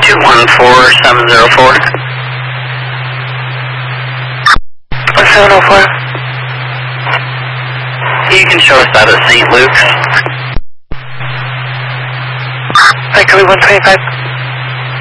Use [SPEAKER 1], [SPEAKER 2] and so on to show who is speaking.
[SPEAKER 1] 214-704. 704. You can show us out at St. Luke's.
[SPEAKER 2] Copy 125.